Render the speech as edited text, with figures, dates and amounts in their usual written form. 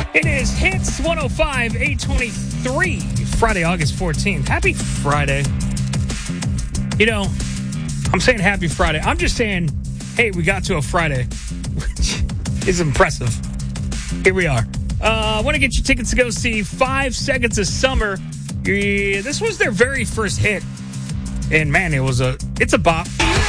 It is Hits 105, 823, Friday, August 14th. Happy Friday. You know, I'm saying happy Friday. I'm just saying, hey, we got to a Friday, which is impressive. Here we are. I want to get you tickets to go see 5 Seconds of Summer. This was their very first hit. And, man, it's a bop.